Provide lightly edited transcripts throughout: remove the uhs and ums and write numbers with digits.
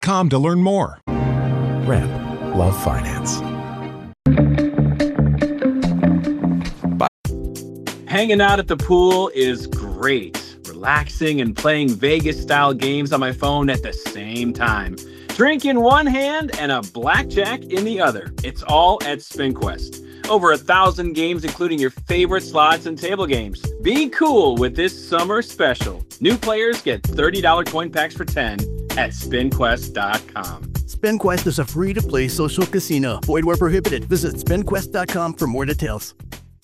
BrampTMobile.com to learn more. Ramp. Love finance. Hanging out at the pool is great. Relaxing and playing Vegas-style games on my phone at the same time. Drink in one hand and a blackjack in the other. It's all at SpinQuest. Over 1,000 games, including your favorite slots and table games. Be cool with this summer special. New players get $30 coin packs for 10 at SpinQuest.com. SpinQuest is a free-to-play social casino. Void where prohibited. Visit SpinQuest.com for more details.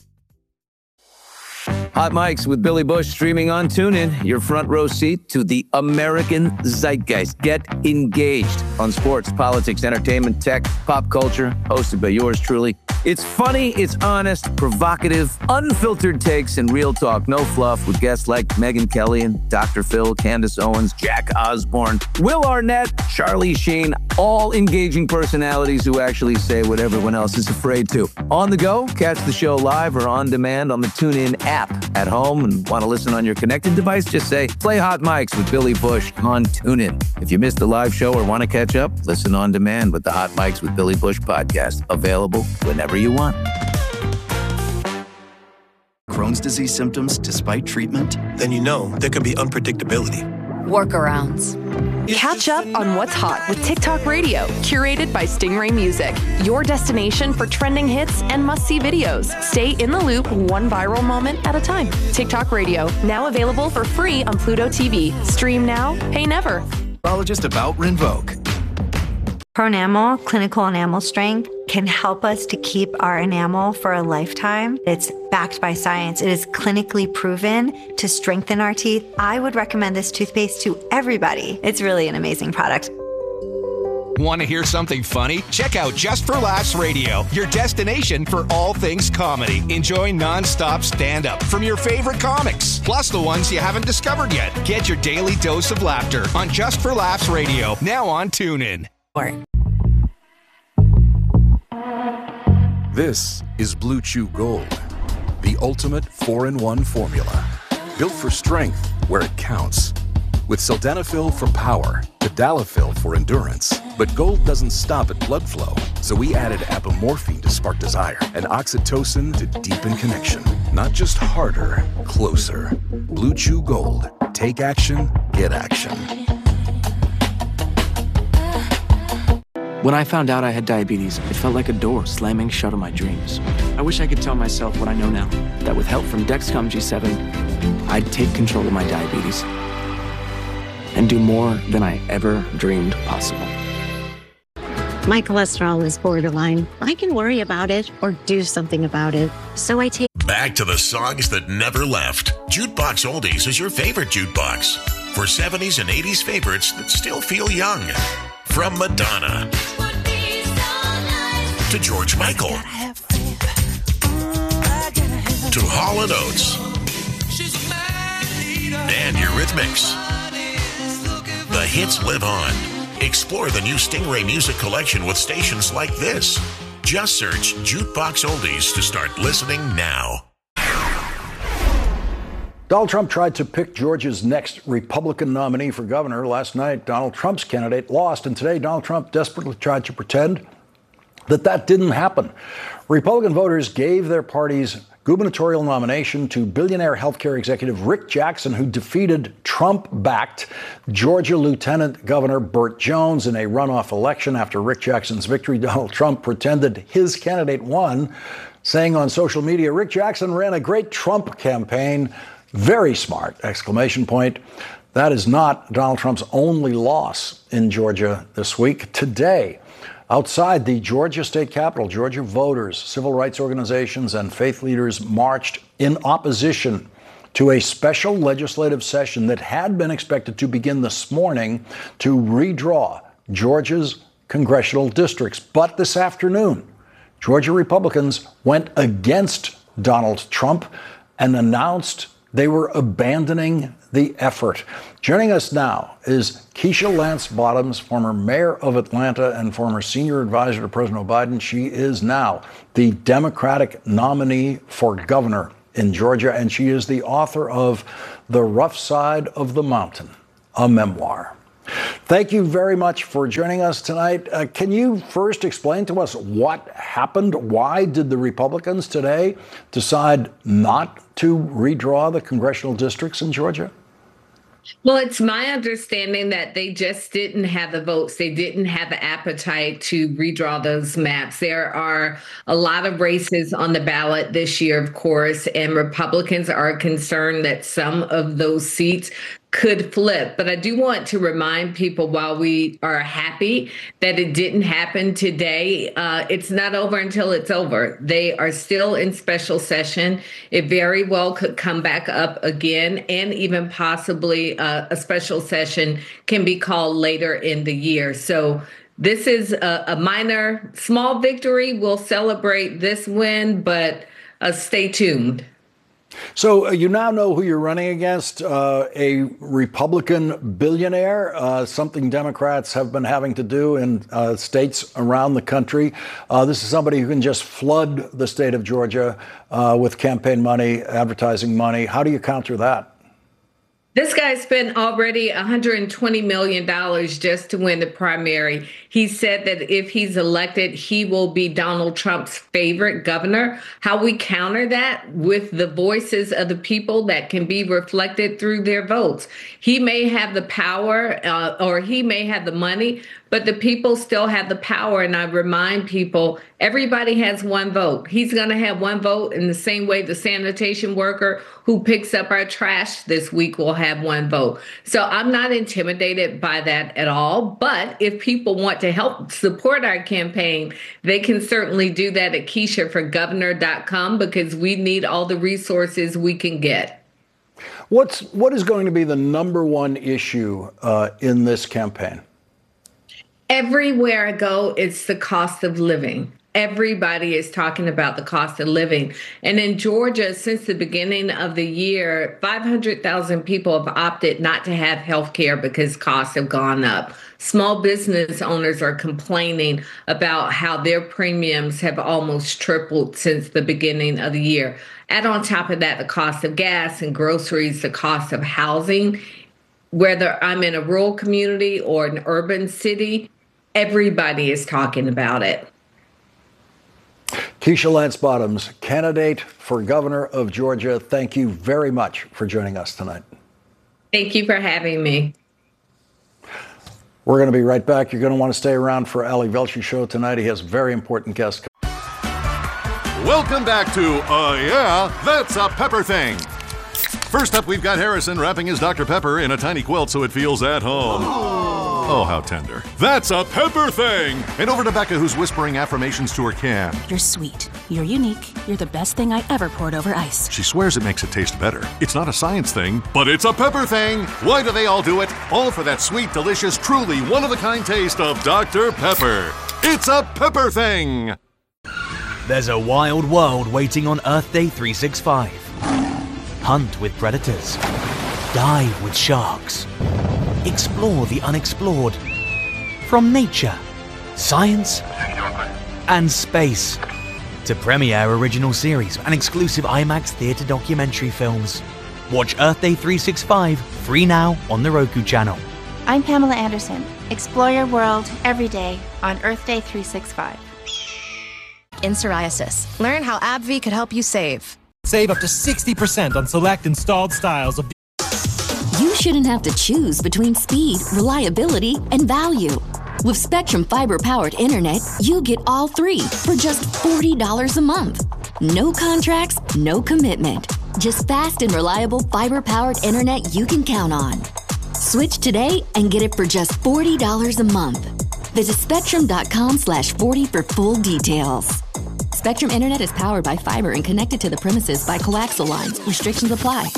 Hot Mics with Billy Bush streaming on TuneIn. Your front row seat to the American zeitgeist. Get engaged on sports, politics, entertainment, tech, pop culture. Hosted by yours truly. It's funny, it's honest, provocative, unfiltered takes, and real talk. No fluff with guests like Megyn Kelly and Dr. Phil, Candace Owens, Jack Osborne, Will Arnett, Charlie Sheen. All engaging personalities who actually say what everyone else is afraid to. On the go, catch the show live or on demand on the TuneIn app. At home and want to listen on your connected device, just say, play Hot Mics with Billy Bush on TuneIn. If you missed the live show or want to catch up, listen on demand with the Hot Mics with Billy Bush podcast. Available whenever you want. Crohn's disease symptoms despite treatment? Then you know there can be unpredictability. Workarounds. Catch up on what's hot with TikTok Radio, curated by Stingray Music. Your destination for trending hits and must-see videos. Stay in the loop, one viral moment at a time. TikTok Radio, now available for free on Pluto TV. Stream now, pay never. Biologist about Rinvoq. Pronamel, clinical enamel strength, can help us to keep our enamel for a lifetime. It's backed by science. It is clinically proven to strengthen our teeth. I would recommend this toothpaste to everybody. It's really an amazing product. Want to hear something funny? Check out Just for Laughs Radio, your destination for all things comedy. Enjoy non-stop stand-up from your favorite comics, plus the ones you haven't discovered yet. Get your daily dose of laughter on Just for Laughs Radio, now on TuneIn. This is Blue Chew Gold, the ultimate 4-in-1 formula. Built for strength where it counts. With sildenafil for power, tadalafil for endurance. But Gold doesn't stop at blood flow, so we added apomorphine to spark desire and oxytocin to deepen connection. Not just harder, closer. Blue Chew Gold. Take action, get action. When I found out I had diabetes, it felt like a door slamming shut on my dreams. I wish I could tell myself what I know now, that with help from Dexcom G7, I'd take control of my diabetes and do more than I ever dreamed possible. My cholesterol is borderline. I can worry about it or do something about it. So I take... Back to the songs that never left. Jukebox Oldies is your favorite jukebox. For 70s and 80s favorites that still feel young. From Madonna to George Michael to Hall & Oates and Eurythmics. The hits live on. Explore the new Stingray Music Collection with stations like this. Just search Jukebox Oldies to start listening now. Donald Trump tried to pick Georgia's next Republican nominee for governor. Last night, Donald Trump's candidate lost, and today Donald Trump desperately tried to pretend that didn't happen. Republican voters gave their party's gubernatorial nomination to billionaire healthcare executive Rick Jackson, who defeated Trump-backed Georgia Lieutenant Governor Burt Jones in a runoff election. After Rick Jackson's victory, Donald Trump pretended his candidate won, saying on social media, "Rick Jackson ran a great Trump campaign. Very smart!" exclamation point. That is not Donald Trump's only loss in Georgia this week. Today, outside the Georgia state capitol, Georgia voters, civil rights organizations, and faith leaders marched in opposition to a special legislative session that had been expected to begin this morning to redraw Georgia's congressional districts. But this afternoon, Georgia Republicans went against Donald Trump and announced they were abandoning the effort. Joining us now is Keisha Lance Bottoms, former mayor of Atlanta and former senior advisor to President Biden. She is now the Democratic nominee for governor in Georgia, and she is the author of The Rough Side of the Mountain, a memoir. Thank you very much for joining us tonight. Can you first explain to us what happened? Why did the Republicans today decide not to redraw the congressional districts in Georgia? Well, it's my understanding that they just didn't have the votes. They didn't have the appetite to redraw those maps. There are a lot of races on the ballot this year, of course, and Republicans are concerned that some of those seats could flip. But I do want to remind people, while we are happy that it didn't happen today, it's not over until it's over. They are still in special session. It very well could come back up again, and even possibly a special session can be called later in the year. So this is a minor, small victory. We'll celebrate this win, but stay tuned. So you now know who you're running against, a Republican billionaire, something Democrats have been having to do in states around the country. This is somebody who can just flood the state of Georgia with campaign money, advertising money. How do you counter that? This guy spent already $120 million just to win the primary. He said that if he's elected, he will be Donald Trump's favorite governor. How we counter that? With the voices of the people that can be reflected through their votes. He may have the power or he may have the money, but the people still have the power. And I remind people, everybody has one vote. He's going to have one vote in the same way the sanitation worker who picks up our trash this week will have one vote. So I'm not intimidated by that at all. But if people want to help support our campaign, they can certainly do that at KeishaForGovernor.com, because we need all the resources we can get. What is going to be the number one issue in this campaign? Everywhere I go, it's the cost of living. Everybody is talking about the cost of living. And in Georgia, since the beginning of the year, 500,000 people have opted not to have health care because costs have gone up. Small business owners are complaining about how their premiums have almost tripled since the beginning of the year. Add on top of that the cost of gas and groceries, the cost of housing. Whether I'm in a rural community or an urban city, everybody is talking about it. Keisha Lance Bottoms, candidate for governor of Georgia, thank you very much for joining us tonight. Thank you for having me. We're going to be right back. You're going to want to stay around for Ali Velshi show tonight. He has very important guests. Welcome back to Yeah, That's a Pepper Thing. First up, we've got Harrison wrapping his Dr. Pepper in a tiny quilt so it feels at home. Oh, how tender. That's a Pepper Thing! And over to Becca, who's whispering affirmations to her can. You're sweet. You're unique. You're the best thing I ever poured over ice. She swears it makes it taste better. It's not a science thing, but it's a pepper thing. Why do they all do it? All for that sweet, delicious, truly one-of-a-kind taste of Dr. Pepper. It's a Pepper Thing! There's a wild world waiting on Earth Day 365. Hunt with predators. Dive with sharks. Explore the unexplored. From nature, science, and space to premiere original series and exclusive IMAX theater documentary films. Watch Earth Day 365 free now on the Roku channel. I'm Pamela Anderson. Explore your world every day on Earth Day 365. In psoriasis, learn how AbbVie could help you save. Save up to 60% on select installed styles of. You shouldn't have to choose between speed, reliability, and value. With Spectrum fiber-powered internet, you get all three for just $40 a month. No contracts, no commitment. Just fast and reliable fiber-powered internet you can count on. Switch today and get it for just $40 a month. Visit spectrum.com/40 for full details. Spectrum Internet is powered by fiber and connected to the premises by coaxial lines. Restrictions apply.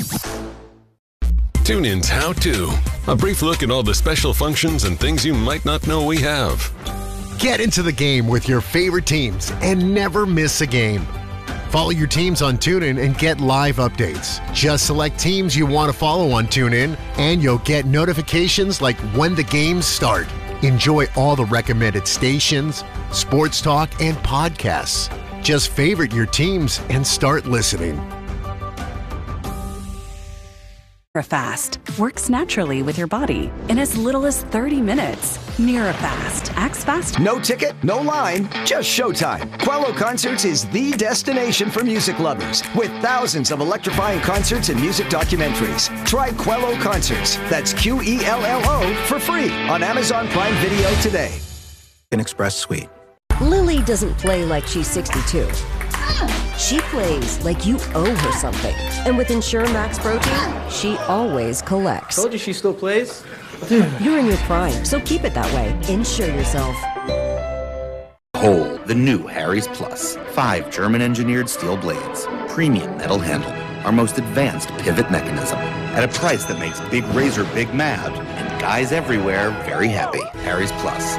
TuneIn's How To. A brief look at all the special functions and things you might not know we have. Get into the game with your favorite teams and never miss a game. Follow your teams on TuneIn and get live updates. Just select teams you want to follow on TuneIn, and you'll get notifications like when the games start. Enjoy all the recommended stations, sports talk, and podcasts. Just favorite your teams and start listening. NeuroFast works naturally with your body in as little as 30 minutes. NeuroFast acts fast. No ticket, no line, just showtime. Quello Concerts is the destination for music lovers with thousands of electrifying concerts and music documentaries. Try Quello Concerts, that's Quello, for free on Amazon Prime Video today. An Express Suite. Lily doesn't play like she's 62. She plays like you owe her something. And with Ensure Max Protein, she always collects. Told you she still plays? You're in your prime, so keep it that way. Insure yourself. Behold, the new Harry's Plus. 5 German-engineered steel blades, premium metal handle, our most advanced pivot mechanism, at a price that makes Big Razor big mad and guys everywhere very happy. Harry's Plus.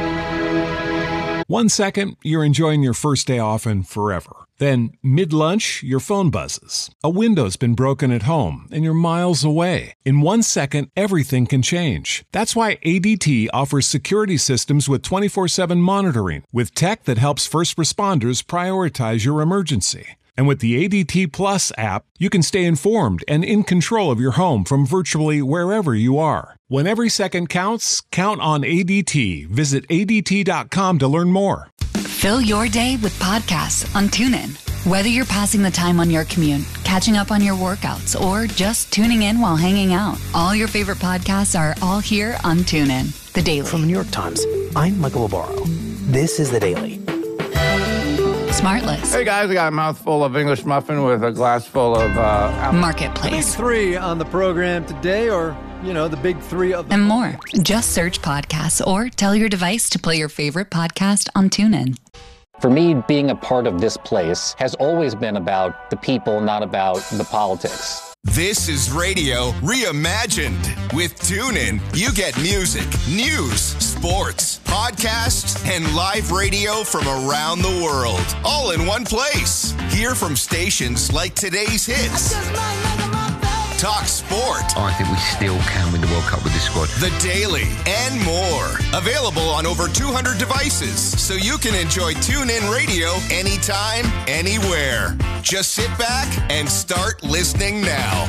1 second, you're enjoying your first day off and forever. Then, mid-lunch, your phone buzzes. A window's been broken at home, and you're miles away. In 1 second, everything can change. That's why ADT offers security systems with 24/7 monitoring, with tech that helps first responders prioritize your emergency. And with the ADT Plus app, you can stay informed and in control of your home from virtually wherever you are. When every second counts, count on ADT. Visit ADT.com to learn more. Fill your day with podcasts on TuneIn. Whether you're passing the time on your commute, catching up on your workouts, or just tuning in while hanging out, all your favorite podcasts are all here on TuneIn. The Daily. From the New York Times, I'm Michael Barbaro. This is The Daily. Smartless. Hey guys, I got a mouthful of English muffin with a glass full of Marketplace. The big three on the program today, or, the big three of them. And more. Just search podcasts or tell your device to play your favorite podcast on TuneIn. For me, being a part of this place has always been about the people, not about the politics. This is radio reimagined. With TuneIn, you get music, news, sports, podcasts, and live radio from around the world, all in one place. Hear from stations like today's hits. Talk sport. I think we still can win the World Cup with this squad. The Daily and more. Available on over 200 devices, so you can enjoy TuneIn Radio anytime, anywhere. Just sit back and start listening now.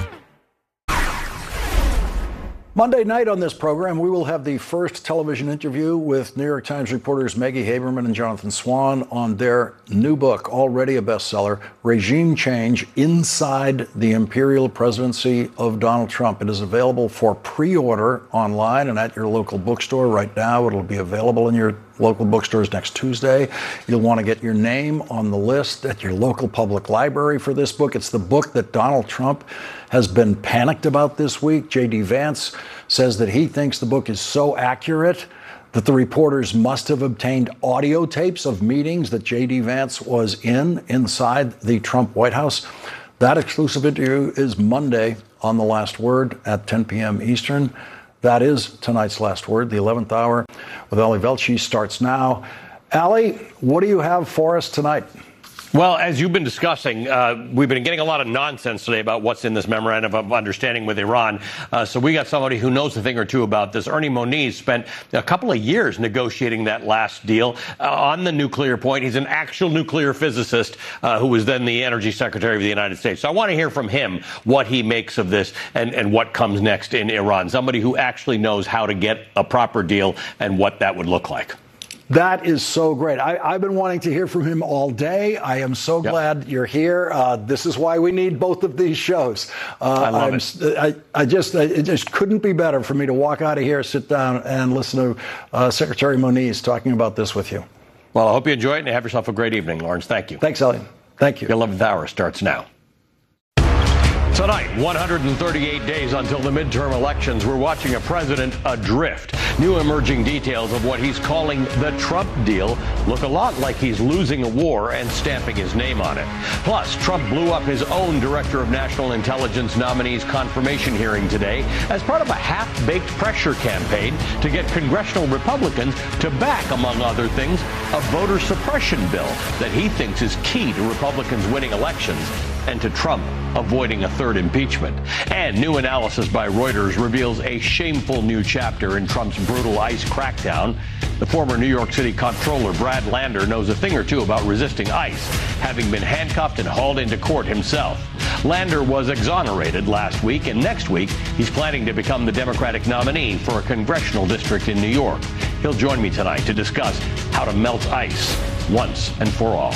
Monday night on this program, we will have the first television interview with New York Times reporters Maggie Haberman and Jonathan Swan on their new book, already a bestseller, Regime Change: Inside the Imperial Presidency of Donald Trump. It is available for pre-order online and at your local bookstore right now. It'll be available in your local bookstores next Tuesday. You'll want to get your name on the list at your local public library for this book. It's the book that Donald Trump has been panicked about this week. J.D. Vance says that he thinks the book is so accurate that the reporters must have obtained audio tapes of meetings that J.D. Vance was inside the Trump White House. That exclusive interview is Monday on The Last Word at 10 p.m. Eastern. That is tonight's Last Word. The 11th hour with Ali Velshi starts now. Ali, what do you have for us tonight? Well, as you've been discussing, we've been getting a lot of nonsense today about what's in this memorandum of understanding with Iran. So we got somebody who knows a thing or two about this. Ernie Moniz spent a couple of years negotiating that last deal on the nuclear point. He's an actual nuclear physicist who was then the Energy Secretary of the United States. So I want to hear from him what he makes of this and what comes next in Iran. Somebody who actually knows how to get a proper deal and what that would look like. That is so great. I've been wanting to hear from him all day. I am so glad you're here. This is why we need both of these shows. I love it. It just couldn't be better for me to walk out of here, sit down, and listen to Secretary Moniz talking about this with you. Well, I hope you enjoy it and have yourself a great evening, Lawrence. Thank you. Thanks, Elliot. Thank you. The 11th hour starts now. Tonight, 138 days until the midterm elections, we're watching a president adrift. New emerging details of what he's calling the Trump deal look a lot like he's losing a war and stamping his name on it. Plus, Trump blew up his own Director of National Intelligence nominee's confirmation hearing today as part of a half-baked pressure campaign to get congressional Republicans to back, among other things, a voter suppression bill that he thinks is key to Republicans winning elections and to Trump avoiding a third impeachment. And new analysis by Reuters reveals a shameful new chapter in Trump's brutal ICE crackdown. The former New York City comptroller Brad Lander knows a thing or two about resisting ICE, having been handcuffed and hauled into court himself. Lander was exonerated last week, and next week he's planning to become the Democratic nominee for a congressional district in New York. He'll join me tonight to discuss how to melt ICE once and for all.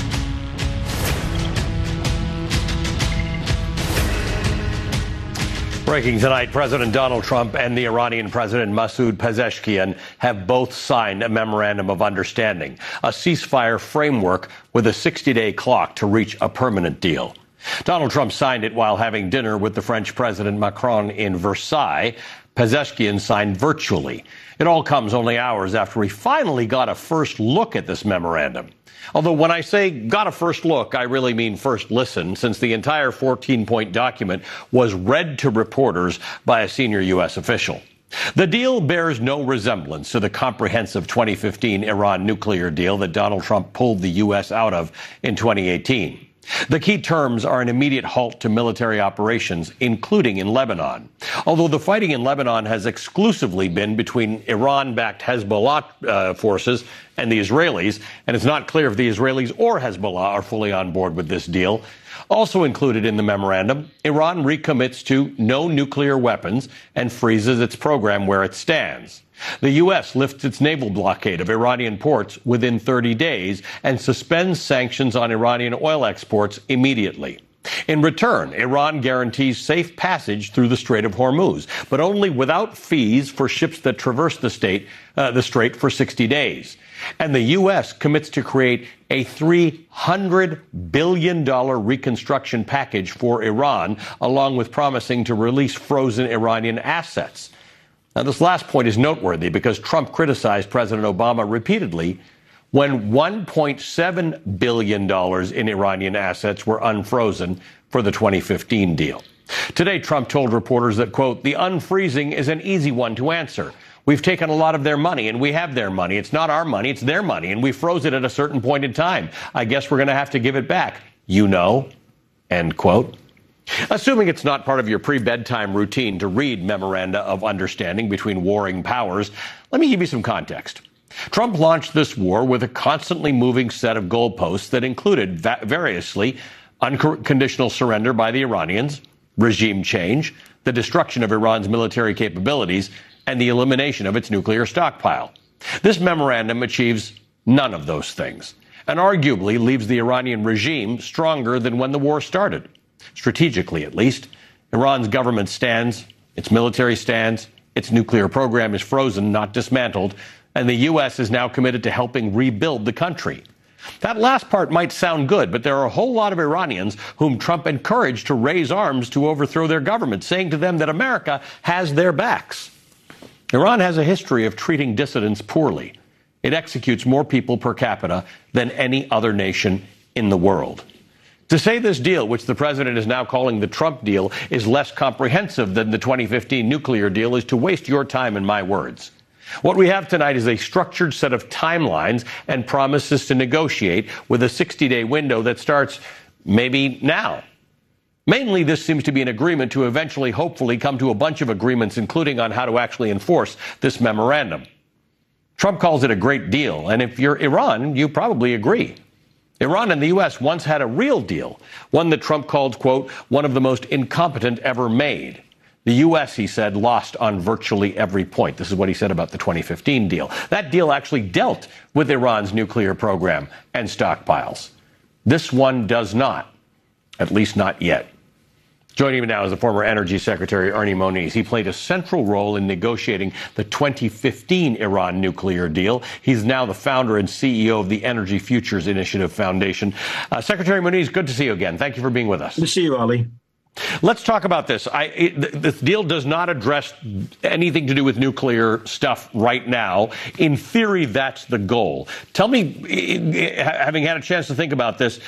Breaking tonight, President Donald Trump and the Iranian President Masoud Pezeshkian have both signed a memorandum of understanding, a ceasefire framework with a 60-day clock to reach a permanent deal. Donald Trump signed it while having dinner with the French President Macron in Versailles. Pezeshkian signed virtually. It all comes only hours after we finally got a first look at this memorandum. Although when I say got a first look, I really mean first listen, since the entire 14-point document was read to reporters by a senior U.S. official. The deal bears no resemblance to the comprehensive 2015 Iran nuclear deal that Donald Trump pulled the U.S. out of in 2018. The key terms are an immediate halt to military operations, including in Lebanon. Although the fighting in Lebanon has exclusively been between Iran-backed Hezbollah forces and the Israelis, and it's not clear if the Israelis or Hezbollah are fully on board with this deal. Also included in the memorandum, Iran recommits to no nuclear weapons and freezes its program where it stands. The U.S. lifts its naval blockade of Iranian ports within 30 days and suspends sanctions on Iranian oil exports immediately. In return, Iran guarantees safe passage through the Strait of Hormuz, but only without fees for ships that traverse the strait for 60 days. And the U.S. commits to create a $300 billion reconstruction package for Iran, along with promising to release frozen Iranian assets. Now, this last point is noteworthy because Trump criticized President Obama repeatedly when $1.7 billion in Iranian assets were unfrozen for the 2015 deal. Today, Trump told reporters that, quote, the unfreezing is an easy one to answer. We've taken a lot of their money, and we have their money. It's not our money, it's their money, and we froze it at a certain point in time. I guess we're going to have to give it back, you know, end quote. Assuming it's not part of your pre-bedtime routine to read memoranda of understanding between warring powers, let me give you some context. Trump launched this war with a constantly moving set of goalposts that included variously unconditional surrender by the Iranians, regime change, the destruction of Iran's military capabilities, and the elimination of its nuclear stockpile. This memorandum achieves none of those things, and arguably leaves the Iranian regime stronger than when the war started. Strategically, at least, Iran's government stands, its military stands, its nuclear program is frozen, not dismantled, and the U.S. is now committed to helping rebuild the country. That last part might sound good, but there are a whole lot of Iranians whom Trump encouraged to raise arms to overthrow their government, saying to them that America has their backs. Iran has a history of treating dissidents poorly. It executes more people per capita than any other nation in the world. To say this deal, which the president is now calling the Trump deal, is less comprehensive than the 2015 nuclear deal is to waste your time and my words. What we have tonight is a structured set of timelines and promises to negotiate with a 60-day window that starts maybe now. Mainly, this seems to be an agreement to eventually, hopefully, come to a bunch of agreements, including on how to actually enforce this memorandum. Trump calls it a great deal, and if you're Iran, you probably agree. Iran and the U.S. once had a real deal, one that Trump called, quote, one of the most incompetent ever made. The U.S., he said, lost on virtually every point. This is what he said about the 2015 deal. That deal actually dealt with Iran's nuclear program and stockpiles. This one does not, at least not yet. Joining me now is the former Energy Secretary Ernie Moniz. He played a central role in negotiating the 2015 Iran nuclear deal. He's now the founder and CEO of the Energy Futures Initiative Foundation. Secretary Moniz, good to see you again. Thank you for being with us. Good to see you, Ali. Let's talk about this. This deal does not address anything to do with nuclear stuff right now. In theory, that's the goal. Tell me, having had a chance to think about this,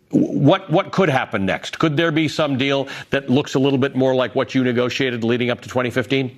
what could happen next? Could there be some deal that looks a little bit more like what you negotiated leading up to 2015?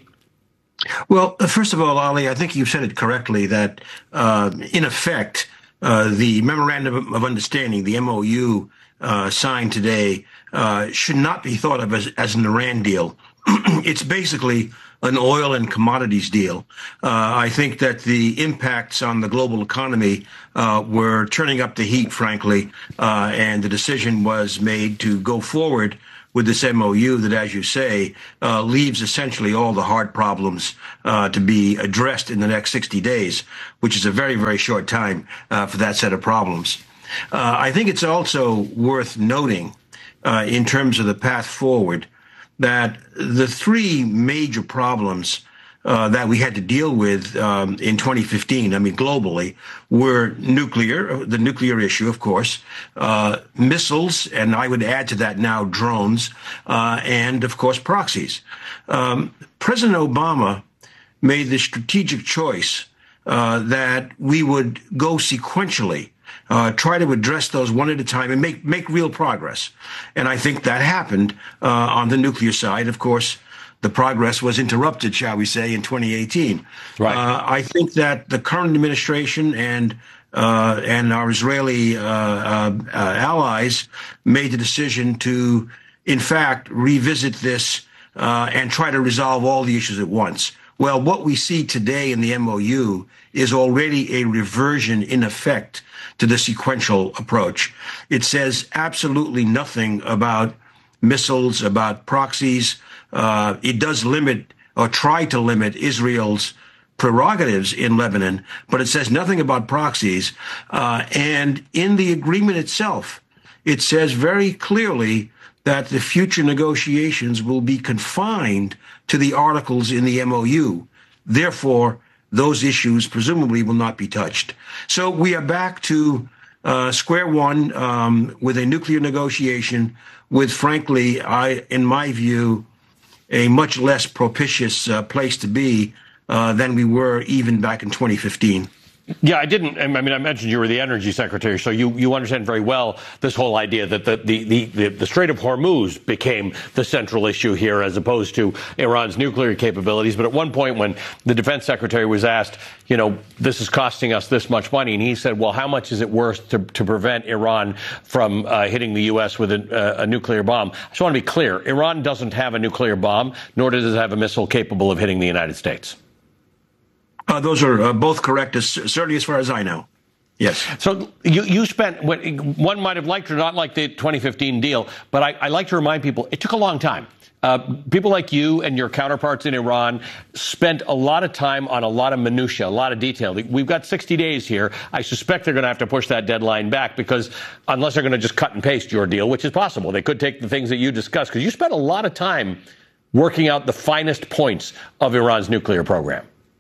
Well, first of all, Ali, I think you said it correctly that, in effect, the Memorandum of Understanding, the MOU signed today, should not be thought of as an Iran deal. It's basically an oil and commodities deal. I think that the impacts on the global economy were turning up the heat, frankly, and the decision was made to go forward with this MOU that, as you say, leaves essentially all the hard problems to be addressed in the next 60 days, which is a very, very short time for that set of problems. I think it's also worth noting, in terms of the path forward, that the three major problems that we had to deal with in 2015, I mean, globally, were the nuclear issue, of course, missiles, and I would add to that now drones, and, of course, proxies. President Obama made the strategic choice that we would go sequentially, try to address those one at a time and make real progress. And I think that happened on the nuclear side. Of course, the progress was interrupted, shall we say, in 2018. Right. I think that the current administration and our Israeli allies made the decision to, in fact, revisit this and try to resolve all the issues at once. Well, what we see today in the MOU is already a reversion in effect to the sequential approach. It says absolutely nothing about missiles, about proxies. It does limit or try to limit Israel's prerogatives in Lebanon, but it says nothing about proxies. And in the agreement itself, it says very clearly that the future negotiations will be confined to the articles in the MOU. Therefore, those issues presumably will not be touched. So we are back to square one with a nuclear negotiation with, frankly, in my view, a much less propitious place to be than we were even back in 2015. Yeah, I mentioned you were the energy secretary, so you understand very well this whole idea that the Strait of Hormuz became the central issue here as opposed to Iran's nuclear capabilities. But at one point when the defense secretary was asked, this is costing us this much money, and he said, well, how much is it worth to prevent Iran from hitting the U.S. with a nuclear bomb? I just want to be clear. Iran doesn't have a nuclear bomb, nor does it have a missile capable of hitting the United States. Those are both correct, certainly as far as I know. Yes. So you spent, one might have liked or not liked the 2015 deal, but I like to remind people it took a long time. People like you and your counterparts in Iran spent a lot of time on a lot of minutia, a lot of detail. We've got 60 days here. I suspect they're going to have to push that deadline back because unless they're going to just cut and paste your deal, which is possible, they could take the things that you discussed because you spent a lot of time working out the finest points of Iran's nuclear program.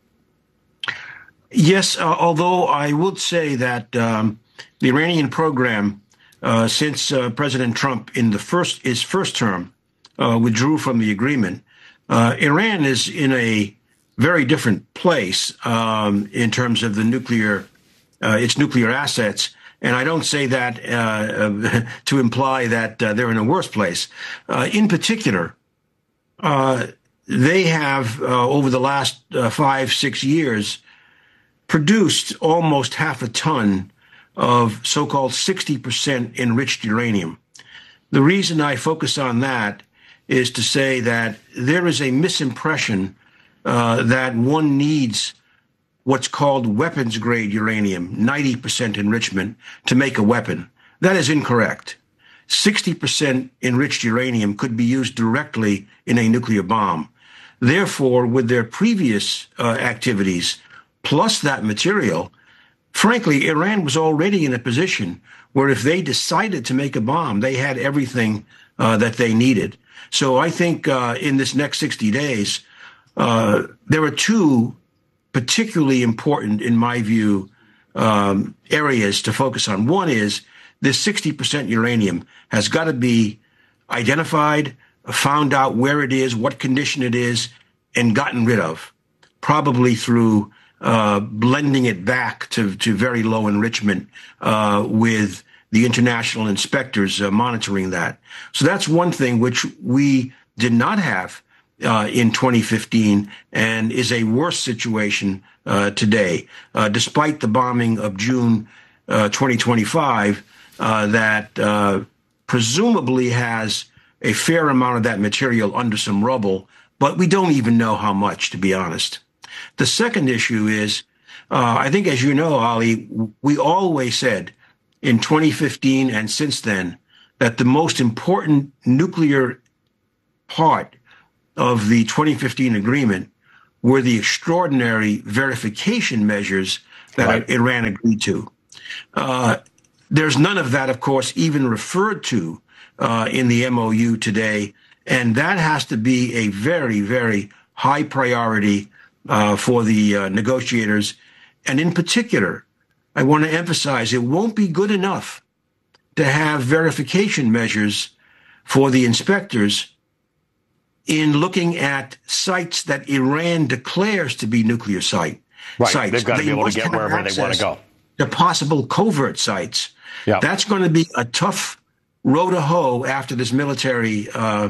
Yes, although I would say that the Iranian program, since President Trump in his first term withdrew from the agreement, Iran is in a very different place in terms of the its nuclear assets. And I don't say that to imply that they're in a worse place. In particular, they have over the last 5-6 years produced almost half a ton of so-called 60% enriched uranium. The reason I focus on that is to say that there is a misimpression that one needs what's called weapons-grade uranium, 90% enrichment, to make a weapon. That is incorrect. 60% enriched uranium could be used directly in a nuclear bomb. Therefore, with their previous activities, plus that material, frankly, Iran was already in a position where if they decided to make a bomb, they had everything that they needed. So I think in this next 60 days, there are two particularly important, in my view, areas to focus on. One is this 60% uranium has got to be identified, found out where it is, what condition it is, and gotten rid of, probably through blending it back to very low enrichment with the international inspectors monitoring that. So that's one thing which we did not have in 2015 and is a worse situation today, despite the bombing of June 2025 that presumably has a fair amount of that material under some rubble, but we don't even know how much, to be honest. The second issue is, I think, as you know, Ali, we always said in 2015 and since then that the most important nuclear part of the 2015 agreement were the extraordinary verification measures that Iran agreed to. There's none of that, of course, even referred to in the MOU today. And that has to be a very, very high priority for the negotiators. And in particular, I want to emphasize it won't be good enough to have verification measures for the inspectors in looking at sites that Iran declares to be nuclear sites. They've got to be able to get wherever they want to go. The possible covert sites. Yep. That's going to be a tough row to hoe after this military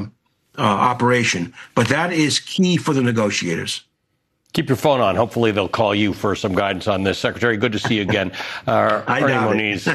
operation. But that is key for the negotiators. Keep your phone on. Hopefully they'll call you for some guidance on this. Secretary, good to see you again. Ernie Moniz.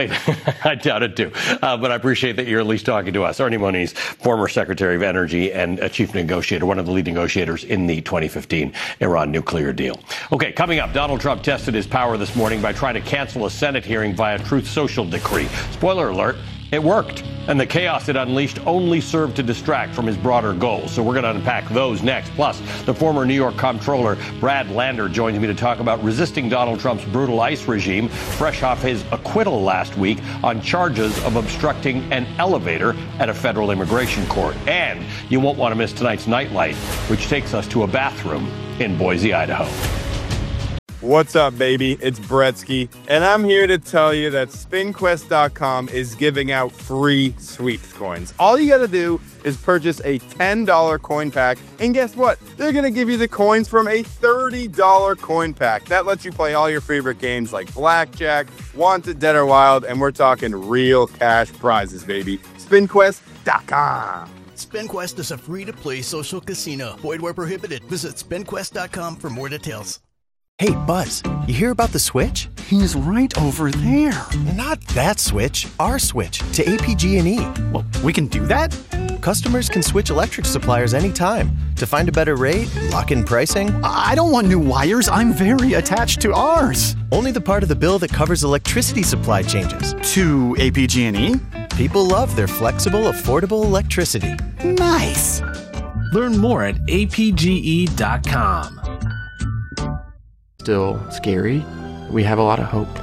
I doubt it too. But I appreciate that you're at least talking to us. Ernie Moniz, former Secretary of Energy and a chief negotiator, one of the lead negotiators in the 2015 Iran nuclear deal. Okay, coming up, Donald Trump tested his power this morning by trying to cancel a Senate hearing via Truth Social decree. Spoiler alert. It worked, and the chaos it unleashed only served to distract from his broader goals. So we're going to unpack those next. Plus, the former New York comptroller, Brad Lander, joins me to talk about resisting Donald Trump's brutal ICE regime, fresh off his acquittal last week on charges of obstructing an elevator at a federal immigration court. And you won't want to miss tonight's Nightlight, which takes us to a bathroom in Boise, Idaho. What's up, baby? It's Bretsky, and I'm here to tell you that SpinQuest.com is giving out free sweeps coins. All you gotta do is purchase a $10 coin pack, and guess what? They're gonna give you the coins from a $30 coin pack. That lets you play all your favorite games like Blackjack, Wanted, Dead or Wild, and we're talking real cash prizes, baby. SpinQuest.com. SpinQuest is a free-to-play social casino. Void where prohibited. Visit SpinQuest.com for more details. Hey, Buzz, you hear about the switch? He's right over there. Not that switch, our switch to APG&E. Well, we can do that? Customers can switch electric suppliers anytime to find a better rate, lock in pricing. I don't want new wires. I'm very attached to ours. Only the part of the bill that covers electricity supply changes. To APG&E? People love their flexible, affordable electricity. Nice. Learn more at apge.com. Still scary. We have a lot of hope.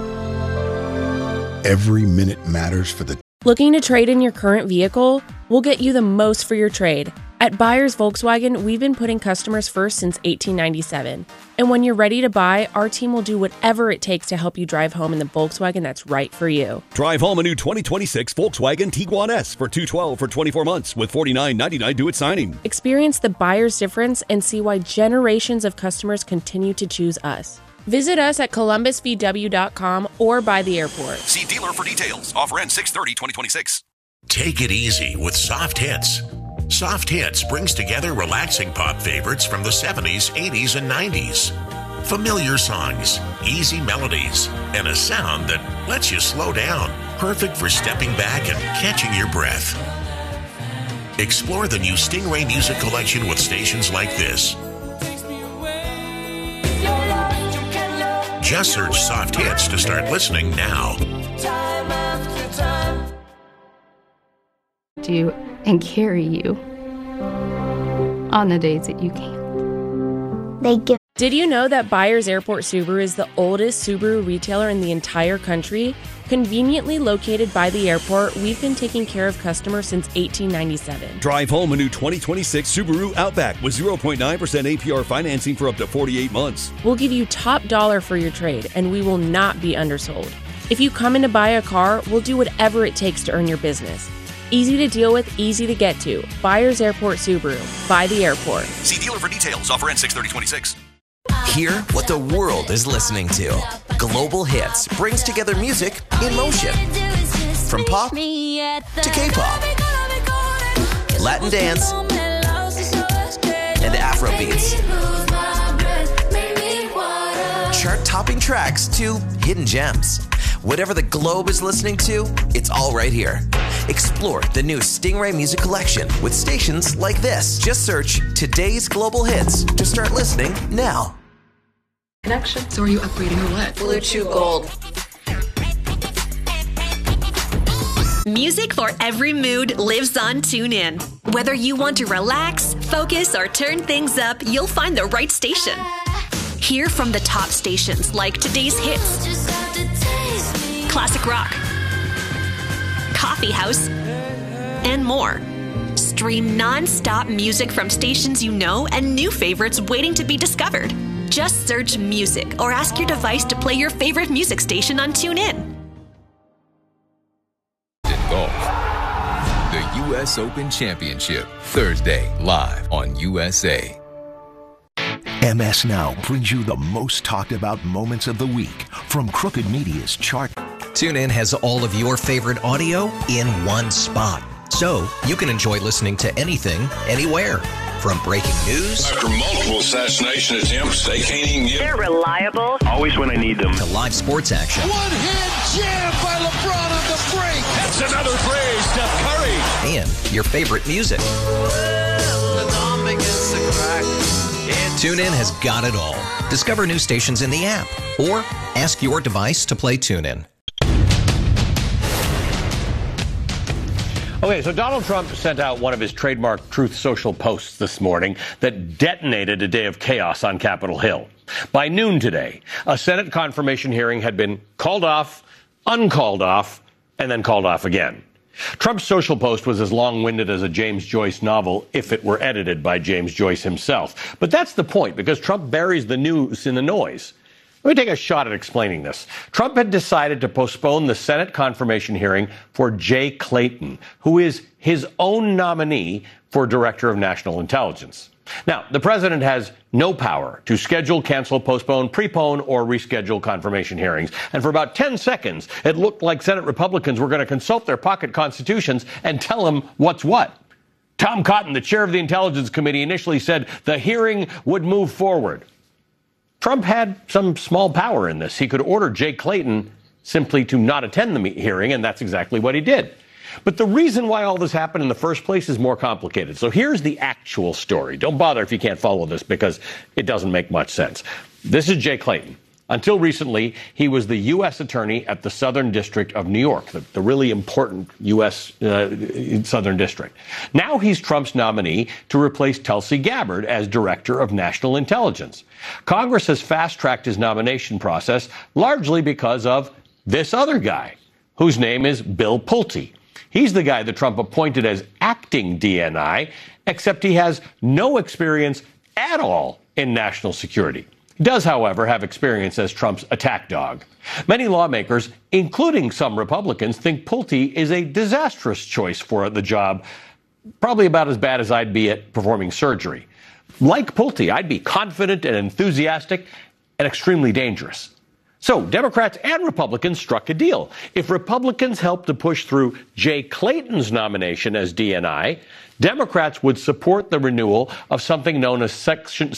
Every minute matters for the... Looking to trade in your current vehicle? We'll get you the most for your trade. At Buyers Volkswagen, we've been putting customers first since 1897. And when you're ready to buy, our team will do whatever it takes to help you drive home in the Volkswagen that's right for you. Drive home a new 2026 Volkswagen Tiguan S for $212 for 24 months with $49.99 due at signing. Experience the buyer's difference and see why generations of customers continue to choose us. Visit us at columbusvw.com or by the airport. See dealer for details. Offer ends 6/30/2026. Take it easy with Soft Hits. Soft Hits brings together relaxing pop favorites from the 70s, 80s, and 90s. Familiar songs, easy melodies, and a sound that lets you slow down. Perfect for stepping back and catching your breath. Explore the new Stingray Music Collection with stations like this. Just search Soft Hits to start listening now. Do and carry you on the days that you can't. Did you know that Buyers Airport Subaru is the oldest Subaru retailer in the entire country? Conveniently located by the airport, we've been taking care of customers since 1897. Drive home a new 2026 Subaru Outback with 0.9% APR financing for up to 48 months. We'll give you top dollar for your trade, and we will not be undersold. If you come in to buy a car, we'll do whatever it takes to earn your business. Easy to deal with, easy to get to. Buyers Airport Subaru. By the airport. See dealer for details. Offer ends 6/30/26. Hear what the world is listening to. Global Hits brings together music in motion. From pop to K-pop, Latin dance, and Afrobeats. Chart-topping tracks to hidden gems. Whatever the globe is listening to, it's all right here. Explore the new Stingray Music Collection with stations like this. Just search Today's Global Hits to start listening now. Connection. So are you upgrading or what? Blue Chew Gold. Music for every mood lives on TuneIn. Whether you want to relax, focus, or turn things up, you'll find the right station. Hear from the top stations like Today's Hits, Classic Rock, Coffee House, and more. Stream non-stop music from stations you know and new favorites waiting to be discovered. Just search music or ask your device to play your favorite music station on TuneIn. Golf. The U.S. Open Championship, Thursday, live on USA. MS Now brings you the most talked about moments of the week from Crooked Media's chart. TuneIn has all of your favorite audio in one spot, so you can enjoy listening to anything, anywhere. From breaking news after multiple assassination attempts, they can't even get. They're reliable. Always when I need them. To live sports action. One-hand jam by LeBron on the break. That's another play, Steph Curry. And your favorite music. TuneIn has got it all. Discover new stations in the app or ask your device to play TuneIn. Okay, so Donald Trump sent out one of his trademark Truth Social posts this morning that detonated a day of chaos on Capitol Hill. By noon today, a Senate confirmation hearing had been called off, uncalled off, and then called off again. Trump's social post was as long-winded as a James Joyce novel if it were edited by James Joyce himself. But that's the point, because Trump buries the news in the noise. Let me take a shot at explaining this. Trump had decided to postpone the Senate confirmation hearing for Jay Clayton, who is his own nominee for Director of National Intelligence. Now, the president has no power to schedule, cancel, postpone, prepone, or reschedule confirmation hearings. And for about 10 seconds, it looked like Senate Republicans were going to consult their pocket constitutions and tell them what's what. Tom Cotton, the chair of the Intelligence Committee, initially said the hearing would move forward. Trump had some small power in this. He could order Jay Clayton simply to not attend the hearing, and that's exactly what he did. But the reason why all this happened in the first place is more complicated. So here's the actual story. Don't bother if you can't follow this, because it doesn't make much sense. This is Jay Clayton. Until recently, he was the U.S. attorney at the Southern District of New York, the really important U.S. Southern District. Now he's Trump's nominee to replace Tulsi Gabbard as Director of National Intelligence. Congress has fast-tracked his nomination process largely because of this other guy, whose name is Bill Pulte. He's the guy that Trump appointed as acting DNI, except he has no experience at all in national security. He does, however, have experience as Trump's attack dog. Many lawmakers, including some Republicans, think Pulte is a disastrous choice for the job, probably about as bad as I'd be at performing surgery. Like Pulte, I'd be confident and enthusiastic and extremely dangerous. So Democrats and Republicans struck a deal. If Republicans helped to push through Jay Clayton's nomination as DNI, Democrats would support the renewal of something known as Section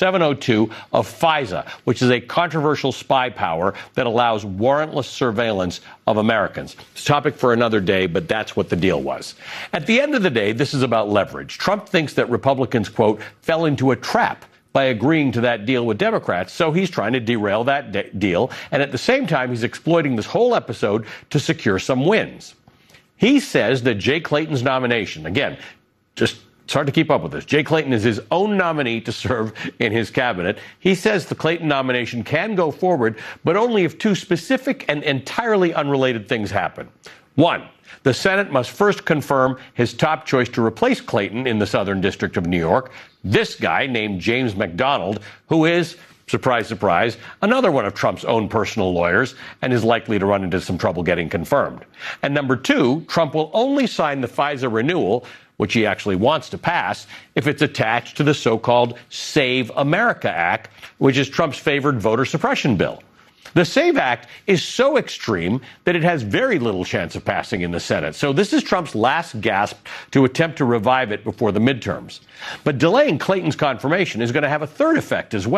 702 of FISA, which is a controversial spy power that allows warrantless surveillance of Americans. It's a topic for another day, but that's what the deal was. At the end of the day, this is about leverage. Trump thinks that Republicans, quote, fell into a trap by agreeing to that deal with Democrats, so he's trying to derail that deal, and at the same time, he's exploiting this whole episode to secure some wins. He says that Jay Clayton's nomination, again, it's hard to keep up with this. Jay Clayton is his own nominee to serve in his cabinet. He says the Clayton nomination can go forward, but only if two specific and entirely unrelated things happen. One, the Senate must first confirm his top choice to replace Clayton in the Southern District of New York, this guy named James McDonald, who is, surprise, surprise, another one of Trump's own personal lawyers and is likely to run into some trouble getting confirmed. And number two, Trump will only sign the FISA renewal, which he actually wants to pass, if it's attached to the so-called Save America Act, which is Trump's favored voter suppression bill. The SAVE Act is so extreme that it has very little chance of passing in the Senate. So this is Trump's last gasp to attempt to revive it before the midterms. But delaying Clayton's confirmation is going to have a third effect as well.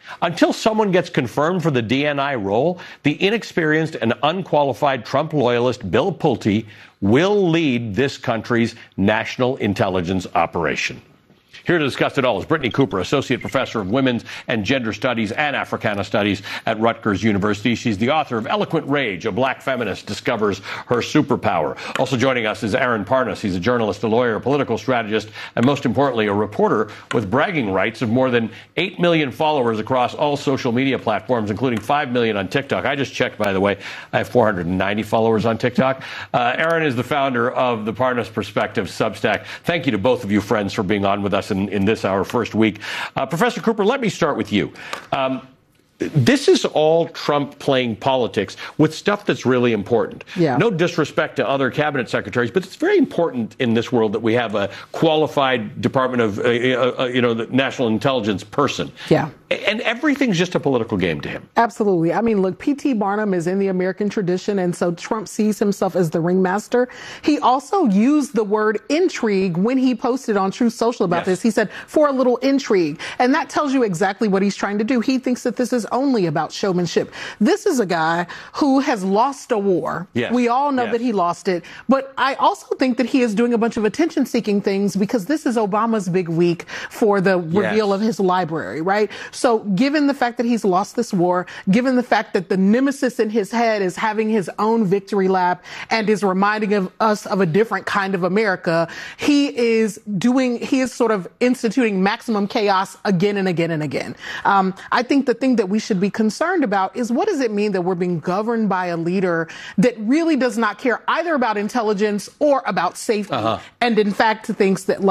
Until someone gets confirmed for the DNI role, the inexperienced and unqualified Trump loyalist Bill Pulte will lead this country's national intelligence operation. Here to discuss it all is Brittany Cooper, Associate Professor of Women's and Gender Studies and Africana Studies at Rutgers University. She's the author of Eloquent Rage, A Black Feminist Discovers Her Superpower. Also joining us is Aaron Parnas. He's a journalist, a lawyer, a political strategist, and most importantly, a reporter with bragging rights of more than 8 million followers across all social media platforms, including 5 million on TikTok. I just checked, by the way. I have 490 followers on TikTok. Aaron is the founder of the Parnas Perspective Substack. Thank you to both of you, friends, for being on with us in this, our first week. Professor Cooper, let me start with you. This is all Trump playing politics with stuff that's really important. Yeah. No disrespect to other cabinet secretaries, but it's very important in this world that we have a qualified Department of, the National Intelligence person. Yeah. And everything's just a political game to him. Absolutely. I mean, look, P.T. Barnum is in the American tradition, and so Trump sees himself as the ringmaster. He also used the word intrigue when he posted on Truth Social about this. He said, for a little intrigue. And that tells you exactly what he's trying to do. He thinks that this is only about showmanship. This is a guy who has lost a war. Yes. We all know that he lost it. But I also think that he is doing a bunch of attention-seeking things because this is Obama's big week for the reveal of his library, right? So given the fact that he's lost this war, given the fact that the nemesis in his head is having his own victory lap and is reminding us of a different kind of America, he is sort of instituting maximum chaos again and again and again. I think the thing that we should be concerned about is what does it mean that we're being governed by a leader that really does not care either about intelligence or about safety, and in fact thinks that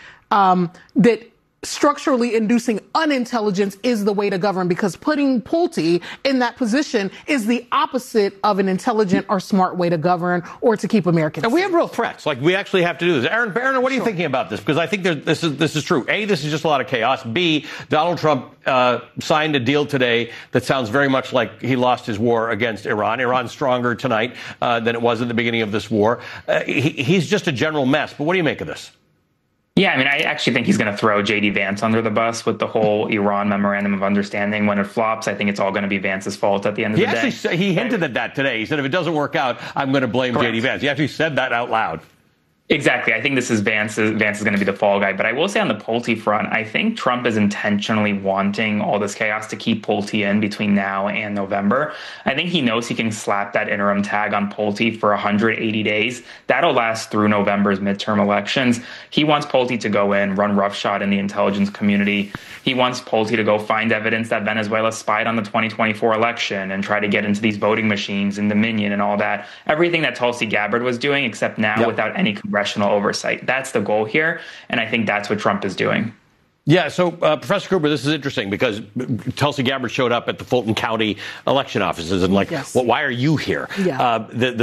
that structurally inducing unintelligence is the way to govern, because putting Pulte in that position is the opposite of an intelligent or smart way to govern or to keep Americans safe. And we have real threats. Like, we actually have to do this. Aaron, what are you thinking about this? Because I think this is true. A, this is just a lot of chaos. B, Donald Trump signed a deal today that sounds very much like he lost his war against Iran. Iran's stronger tonight than it was at the beginning of this war. He's just a general mess. But what do you make of this? Yeah, I mean, I actually think he's going to throw J.D. Vance under the bus with the whole Iran Memorandum of Understanding. When it flops, I think it's all going to be Vance's fault at the end of the day. He hinted at that today. He said, if it doesn't work out, I'm going to blame J.D. Vance. He actually said that out loud. Exactly. I think this is Vance is going to be the fall guy. But I will say on the Pulte front, I think Trump is intentionally wanting all this chaos to keep Pulte in between now and November. I think he knows he can slap that interim tag on Pulte for 180 days. That'll last through November's midterm elections. He wants Pulte to go in, run roughshod in the intelligence community. He wants Pulte to go find evidence that Venezuela spied on the 2024 election and try to get into these voting machines and Dominion and all that. Everything that Tulsi Gabbard was doing, except now without any congressional oversight. That's the goal here, and I think that's what Trump is doing. Yeah, so Professor Cooper, this is interesting because Tulsi Gabbard showed up at the Fulton County election offices and well, why are you here? Yeah.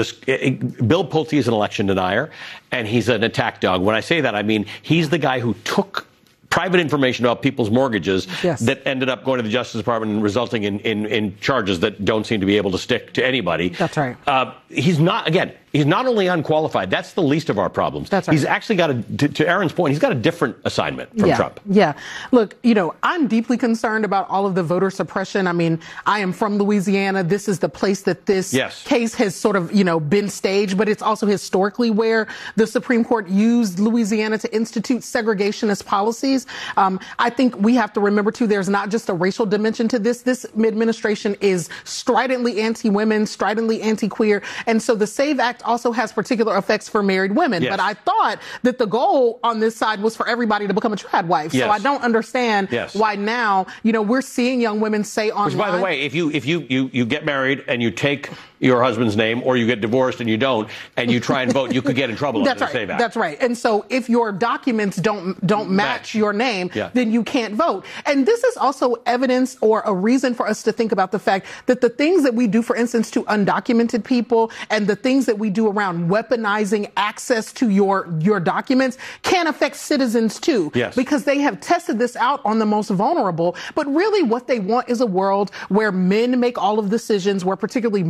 Bill Pulte is an election denier, and he's an attack dog. When I say that, I mean he's the guy who took private information about people's mortgages that ended up going to the Justice Department and resulting in charges that don't seem to be able to stick to anybody. That's right. He's not only unqualified, that's the least of our problems. That's right. He's actually got to Aaron's point, he's got a different assignment from Trump. Yeah. Look, I'm deeply concerned about all of the voter suppression. I mean, I am from Louisiana. This is the place that this case has sort of, been staged, but it's also historically where the Supreme Court used Louisiana to institute segregationist policies. I think we have to remember, too, there's not just a racial dimension to this. This administration is stridently anti-women, stridently anti-queer. And so the SAVE Act also has particular effects for married women. But I thought that the goal on this side was for everybody to become a trad wife. So I don't understand why now, we're seeing young women say online. Which, by the way, if you get married and you take your husband's name, or you get divorced and you don't, and you try and vote, you could get in trouble under the SAVE Act. That's right. And so if your documents don't match your name, then you can't vote. And this is also evidence or a reason for us to think about the fact that the things that we do, for instance, to undocumented people, and the things that we do around weaponizing access to your documents can affect citizens too. Because they have tested this out on the most vulnerable. But really what they want is a world where men make all of the decisions, where particularly moneyed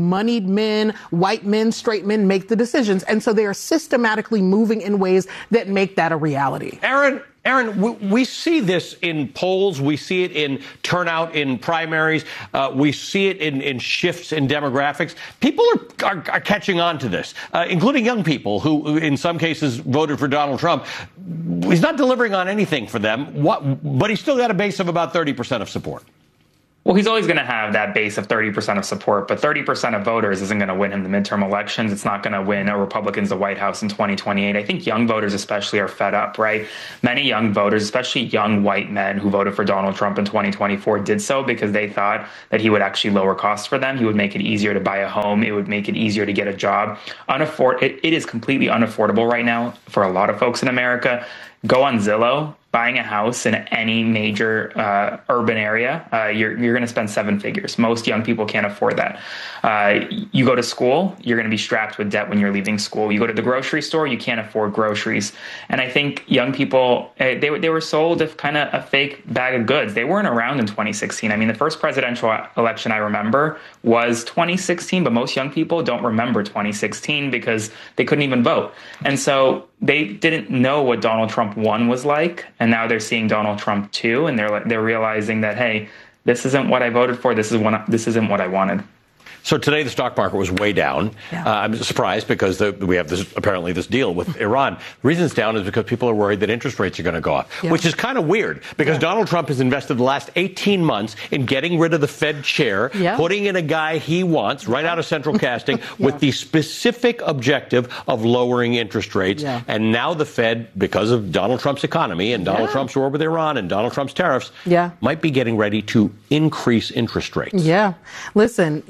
made men, white men, straight men make the decisions. And so they are systematically moving in ways that make that a reality. Aaron, we see this in polls. We see it in turnout in primaries. We see it in shifts in demographics. People are catching on to this, including young people who, in some cases, voted for Donald Trump. He's not delivering on anything for them, but he's still got a base of about 30% of support. Well, he's always going to have that base of 30% of support, but 30% of voters isn't going to win him the midterm elections. It's not going to win Republicans the White House in 2028. I think young voters especially are fed up, right? Many young voters, especially young white men who voted for Donald Trump in 2024, did so because they thought that he would actually lower costs for them. He would make it easier to buy a home. It would make it easier to get a job. It is completely unaffordable right now for a lot of folks in America. Go on Zillow. Buying a house in any major urban area, you're going to spend 7 figures. Most young people can't afford that. You go to school, you're going to be strapped with debt when you're leaving school. You go to the grocery store, you can't afford groceries. And I think young people, they were sold kind of a fake bag of goods. They weren't around in 2016. I mean, the first presidential election I remember was 2016, but most young people don't remember 2016 because they couldn't even vote. And so they didn't know what Donald Trump 1 was like. And now they're seeing Donald Trump 2, and they're realizing that, hey, this isn't what I voted for. This isn't what I wanted. So today the stock market was way down. Yeah. I'm surprised because we have this deal with Iran. The reason it's down is because people are worried that interest rates are going to go up, which is kind of weird because Donald Trump has invested the last 18 months in getting rid of the Fed chair, putting in a guy he wants right out of central casting with the specific objective of lowering interest rates. Yeah. And now the Fed, because of Donald Trump's economy and Donald Trump's war with Iran and Donald Trump's tariffs, might be getting ready to increase interest rates. Yeah. Listen,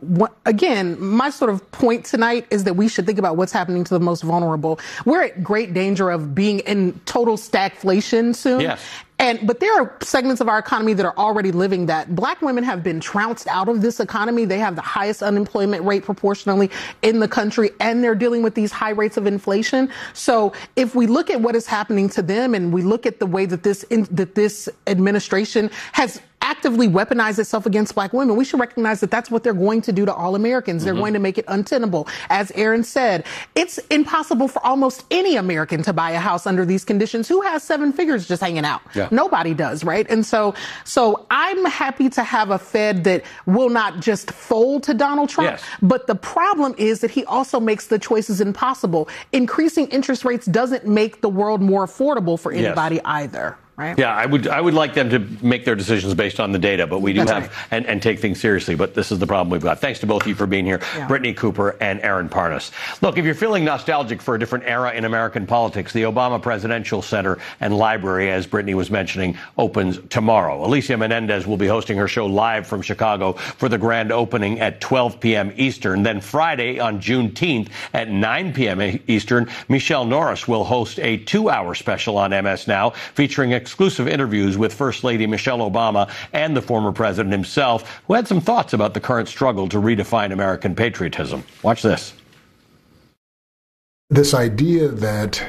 again, my sort of point tonight is that we should think about what's happening to the most vulnerable. We're at great danger of being in total stagflation soon. Yes. But there are segments of our economy that are already living that. Black women have been trounced out of this economy. They have the highest unemployment rate proportionally in the country, and they're dealing with these high rates of inflation. So if we look at what is happening to them and we look at the way that this administration has actively weaponize itself against black women, we should recognize that that's what they're going to do to all Americans. They're going to make it untenable. As Aaron said, it's impossible for almost any American to buy a house under these conditions. Who has 7 figures just hanging out? Yeah. Nobody does, right? And so I'm happy to have a Fed that will not just fold to Donald Trump, but the problem is that he also makes the choices impossible. Increasing interest rates doesn't make the world more affordable for anybody either. Right? Yeah, I would like them to make their decisions based on the data, but we do and take things seriously. But this is the problem we've got. Thanks to both of you for being here, Brittany Cooper and Aaron Parnas. Look, if you're feeling nostalgic for a different era in American politics, the Obama Presidential Center and Library, as Brittany was mentioning, opens tomorrow. Alicia Menendez will be hosting her show live from Chicago for the grand opening at 12 p.m. Eastern. Then Friday on Juneteenth at 9 p.m. Eastern, Michelle Norris will host a 2-hour special on MS Now featuring exclusive interviews with First Lady Michelle Obama and the former president himself, who had some thoughts about the current struggle to redefine American patriotism. Watch this. This idea that,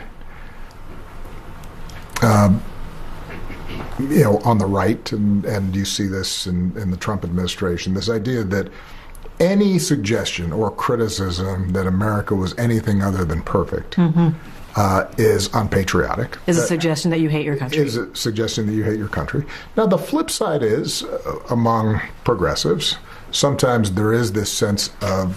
on the right, and you see this in the Trump administration, this idea that any suggestion or criticism that America was anything other than perfect is unpatriotic. Is a suggestion that you hate your country. Is a suggestion that you hate your country. Now, the flip side is, among progressives, sometimes there is this sense of,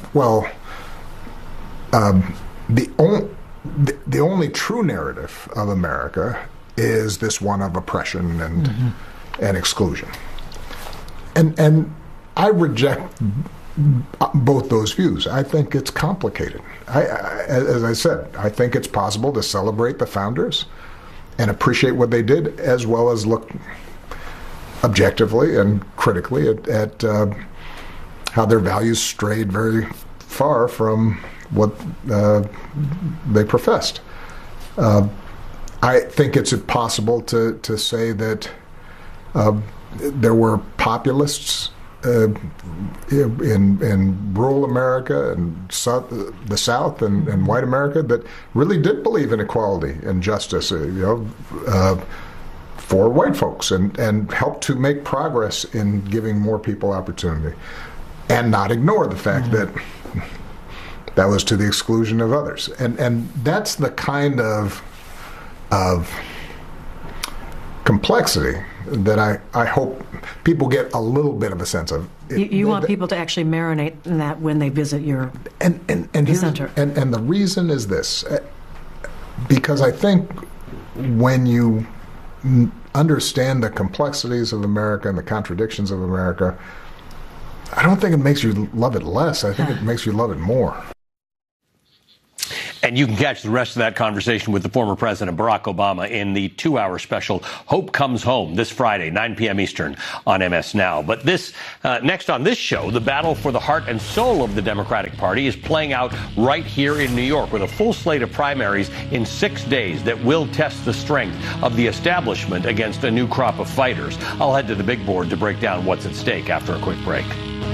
the only true narrative of America is this one of oppression and exclusion. And I reject both those views. I think it's complicated. As I said, I think it's possible to celebrate the founders and appreciate what they did, as well as look objectively and critically at how their values strayed very far from what they professed. I think it's possible to say that there were populists in rural America and the South and white America that really did believe in equality and justice, for white folks and helped to make progress in giving more people opportunity, and not ignore the fact that that was to the exclusion of others. And that's the kind of complexity that I hope people get a little bit of a sense of. You want people to actually marinate in that when they visit your center. And the reason is this, because I think when you understand the complexities of America and the contradictions of America, I don't think it makes you love it less. I think it makes you love it more. And you can catch the rest of that conversation with the former President Barack Obama in the 2-hour special Hope Comes Home this Friday, 9 p.m. Eastern on MS Now. But this next on this show, the battle for the heart and soul of the Democratic Party is playing out right here in New York with a full slate of primaries in 6 days that will test the strength of the establishment against a new crop of fighters. I'll head to the big board to break down what's at stake after a quick break.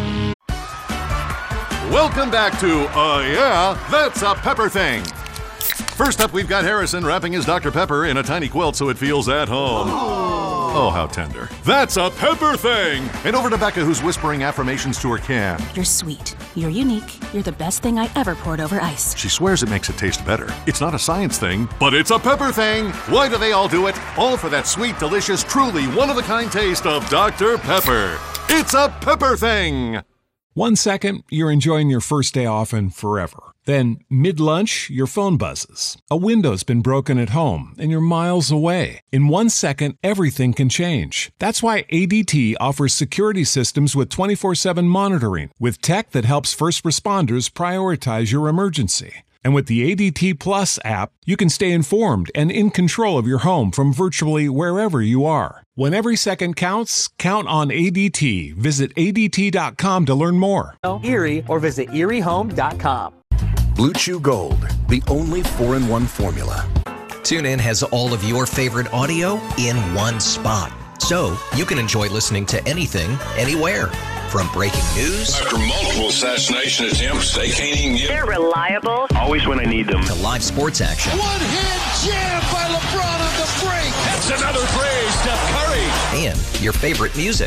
Welcome back to Yeah, That's a Pepper Thing. First up, we've got Harrison wrapping his Dr. Pepper in a tiny quilt so it feels at home. Oh, how tender. That's a Pepper Thing. And over to Becca, who's whispering affirmations to her can. You're sweet. You're unique. You're the best thing I ever poured over ice. She swears it makes it taste better. It's not a science thing, but it's a pepper thing. Why do they all do it? All for that sweet, delicious, truly one-of-a-kind taste of Dr. Pepper. It's a Pepper Thing. 1 second, you're enjoying your first day off and forever. Then, mid-lunch, your phone buzzes. A window's been broken at home, and you're miles away. In 1 second, everything can change. That's why ADT offers security systems with 24/7 monitoring, with tech that helps first responders prioritize your emergency. And with the ADT Plus app, you can stay informed and in control of your home from virtually wherever you are. When every second counts, count on ADT. Visit ADT.com to learn more. Erie or visit ErieHome.com. Blue Chew Gold, the only 4-in-1 formula. TuneIn has all of your favorite audio in one spot. So you can enjoy listening to anything, anywhere. From breaking news. After multiple assassination attempts, they can't even get... They're reliable. Always when I need them. To live sports action. One-hand jam by LeBron on the break. That's another three, Steph Curry. And your favorite music.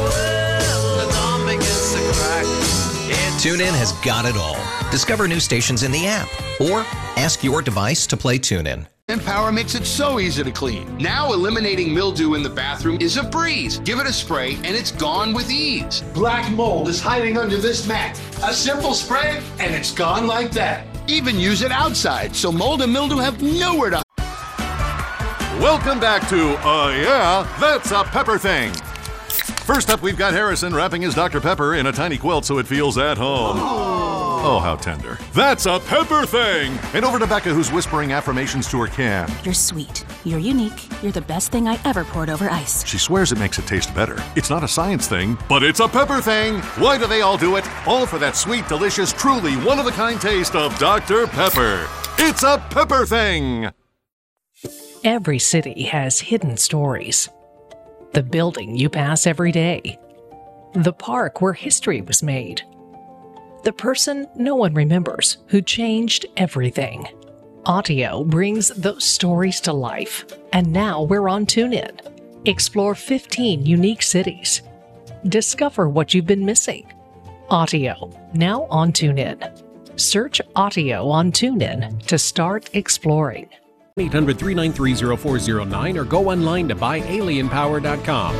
TuneIn has got it all. Discover new stations in the app or ask your device to play TuneIn. Empower makes it so easy to clean. Now eliminating mildew in the bathroom is a breeze. Give it a spray and it's gone with ease. Black mold is hiding under this mat. A simple spray and it's gone like that. Even use it outside so mold and mildew have nowhere to... Welcome back to Yeah, That's a Pepper Thing. First up, we've got Harrison wrapping his Dr. Pepper in a tiny quilt so it feels at home. Oh, how tender. That's a Pepper Thing. And over to Becca, who's whispering affirmations to her can. You're sweet. You're unique. You're the best thing I ever poured over ice. She swears it makes it taste better. It's not a science thing, but it's a pepper thing. Why do they all do it? All for that sweet, delicious, truly one-of-a-kind taste of Dr. Pepper. It's a Pepper Thing. Every city has hidden stories. The building you pass every day. The park where history was made. The person no one remembers who changed everything. Audio brings those stories to life. And now we're on TuneIn. Explore 15 unique cities. Discover what you've been missing. Audio, now on TuneIn. Search Audio on TuneIn to start exploring. 800-393-0409 or go online to buyalienpower.com.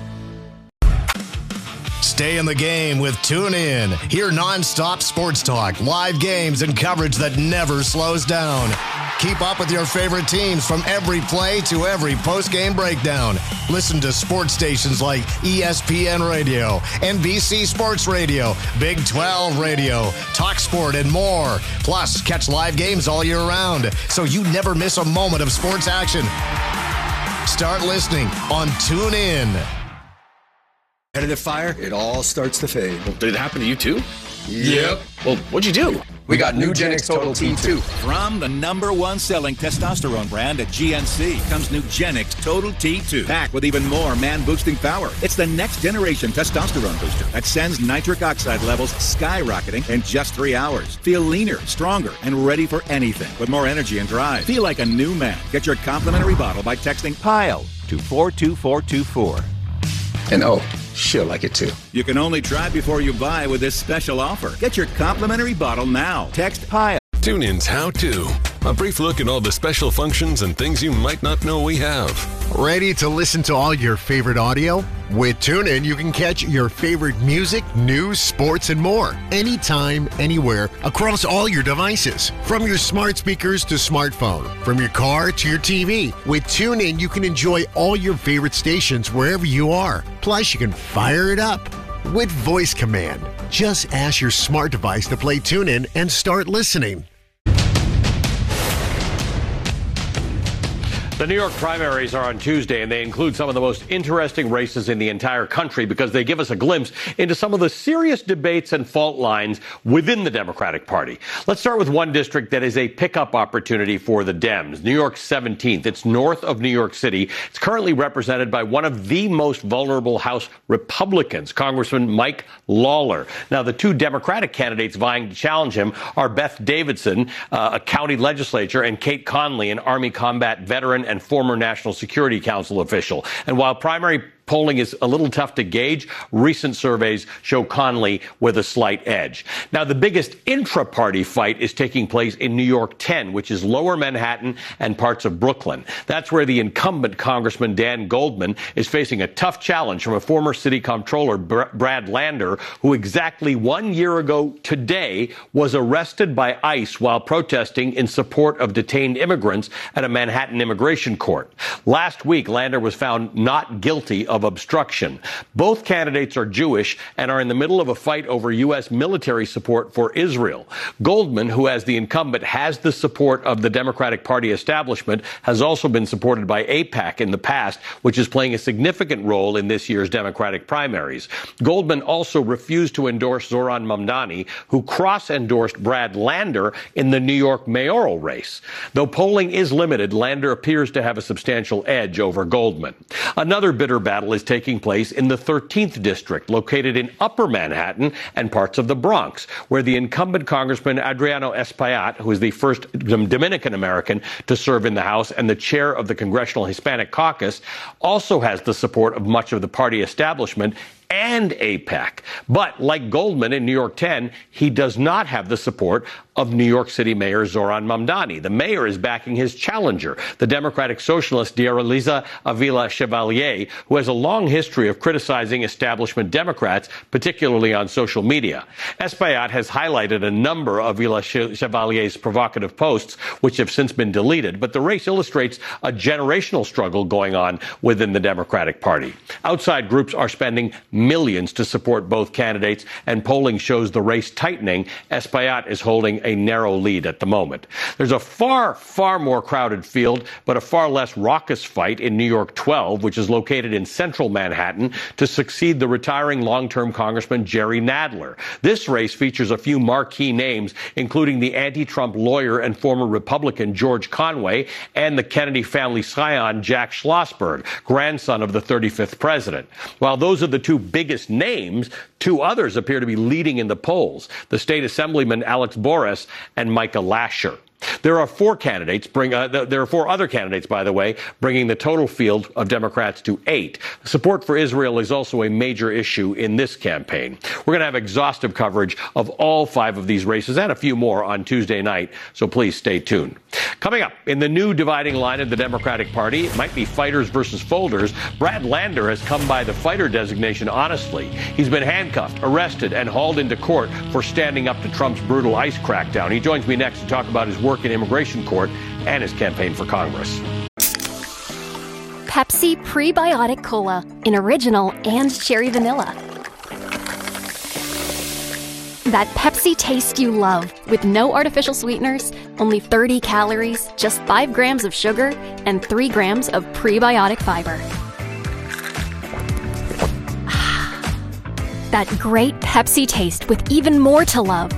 Stay in the game with TuneIn. Hear nonstop sports talk, live games, and coverage that never slows down. Keep up with your favorite teams from every play to every post-game breakdown. Listen to sports stations like ESPN Radio, NBC Sports Radio, Big 12 Radio, TalkSport, and more. Plus, catch live games all year round, so you never miss a moment of sports action. Start listening on TuneIn. Competitive fire, it all starts to fade. Well, did it happen to you too? Yep. Well, what'd you do? We got Nugenix Total T2. From the #1 selling testosterone brand at GNC comes Nugenix Total T2. Packed with even more man-boosting power. It's the next generation testosterone booster that sends nitric oxide levels skyrocketing in just 3 hours. Feel leaner, stronger, and ready for anything with more energy and drive. Feel like a new man. Get your complimentary bottle by texting PILE to 42424. And oh, she'll like it too. You can only try before you buy with this special offer. Get your complimentary bottle now. Text PIE. TuneIn's How To. A brief look at all the special functions and things you might not know we have. Ready to listen to all your favorite audio? With TuneIn, you can catch your favorite music, news, sports, and more. Anytime, anywhere, across all your devices. From your smart speakers to smartphone. From your car to your TV. With TuneIn, you can enjoy all your favorite stations wherever you are. Plus, you can fire it up with voice command. Just ask your smart device to play TuneIn and start listening. The New York primaries are on Tuesday, and they include some of the most interesting races in the entire country because they give us a glimpse into some of the serious debates and fault lines within the Democratic Party. Let's start with one district that is a pickup opportunity for the Dems, New York's 17th. It's north of New York City. It's currently represented by one of the most vulnerable House Republicans, Congressman Mike Lawler. Now, the two Democratic candidates vying to challenge him are Beth Davidson, a county legislator, and Kate Conley, an Army combat veteran and former National Security Council official. And while primary polling is a little tough to gauge, recent surveys show Conley with a slight edge. Now, the biggest intra-party fight is taking place in New York 10, which is lower Manhattan and parts of Brooklyn. That's where the incumbent Congressman Dan Goldman is facing a tough challenge from a former city comptroller, Brad Lander, who exactly 1 year ago today was arrested by ICE while protesting in support of detained immigrants at a Manhattan immigration court. Last week, Lander was found not guilty of obstruction. Both candidates are Jewish and are in the middle of a fight over U.S. military support for Israel. Goldman, who as the incumbent has the support of the Democratic Party establishment, has also been supported by AIPAC in the past, which is playing a significant role in this year's Democratic primaries. Goldman also refused to endorse Zoran Mamdani, who cross-endorsed Brad Lander in the New York mayoral race. Though polling is limited, Lander appears to have a substantial edge over Goldman. Another bitter battle is taking place in the 13th district, located in Upper Manhattan and parts of the Bronx, where the incumbent Congressman Adriano Espaillat, who is the first Dominican American to serve in the House and the chair of the Congressional Hispanic Caucus, also has the support of much of the party establishment and AIPAC. But like Goldman in New York 10, he does not have the support of New York City Mayor Zoran Mamdani. The mayor is backing his challenger, the Democratic Socialist Diaraliza Avila Chevalier, who has a long history of criticizing establishment Democrats, particularly on social media. Espaillat has highlighted a number of Avila Chevalier's provocative posts, which have since been deleted, but the race illustrates a generational struggle going on within the Democratic Party. Outside groups are spending millions to support both candidates, and polling shows the race tightening. Espaillat is holding a narrow lead at the moment. There's a far, far more crowded field, but a far less raucous fight in New York 12, which is located in central Manhattan, to succeed the retiring long-term Congressman Jerry Nadler. This race features a few marquee names, including the anti-Trump lawyer and former Republican George Conway and the Kennedy family scion Jack Schlossberg, grandson of the 35th president. While those are the two biggest names, two others appear to be leading in the polls: the state assemblyman Alex Boris and Micah Lasher. There are four other candidates, by the way, bringing the total field of Democrats to 8. Support for Israel is also a major issue in this campaign. We're going to have exhaustive coverage of all 5 of these races and a few more on Tuesday night, so please stay tuned. Coming up, in the new dividing line of the Democratic Party, it might be fighters versus folders. Brad Lander has come by the fighter designation honestly. He's been handcuffed, arrested, and hauled into court for standing up to Trump's brutal ICE crackdown. He joins me next to talk about his work in immigration court and his campaign for Congress. Pepsi Prebiotic Cola in original and cherry vanilla. That Pepsi taste you love, with no artificial sweeteners, only 30 calories, just 5 grams of sugar, and 3 grams of prebiotic fiber. That great Pepsi taste with even more to love.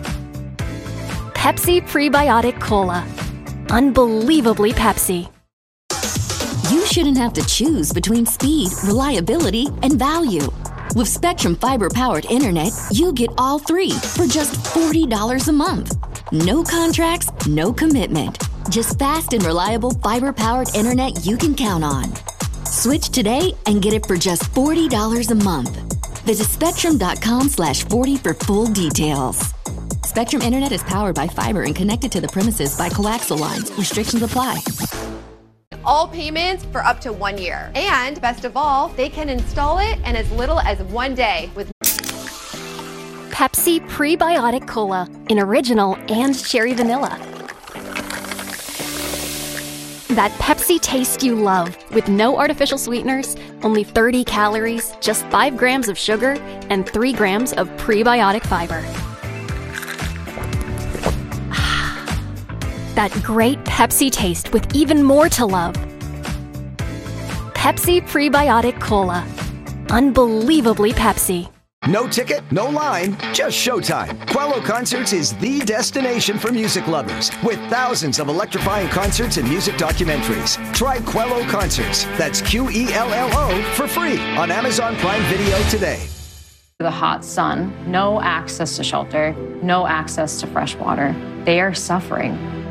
Pepsi Prebiotic Cola. Unbelievably Pepsi. You shouldn't have to choose between speed, reliability, and value. With Spectrum Fiber-powered internet, you get all 3 for just $40 a month. No contracts, no commitment. Just fast and reliable fiber-powered internet you can count on. Switch today and get it for just $40 a month. Visit Spectrum.com/40 for full details. Spectrum Internet is powered by fiber and connected to the premises by coaxial lines. Restrictions apply. All payments for up to 1 year. And best of all, they can install it in as little as 1 day with Pepsi Prebiotic Cola in original and cherry vanilla. That Pepsi taste you love with no artificial sweeteners, only 30 calories, just 5 grams of sugar, and 3 grams of prebiotic fiber. That great Pepsi taste with even more to love. Pepsi Prebiotic Cola. Unbelievably Pepsi. No ticket, no line, just showtime. Quello Concerts is the destination for music lovers, with thousands of electrifying concerts and music documentaries. Try Quello Concerts, that's Quello, for free on Amazon Prime Video today. The hot sun, no access to shelter, no access to fresh water. They are suffering.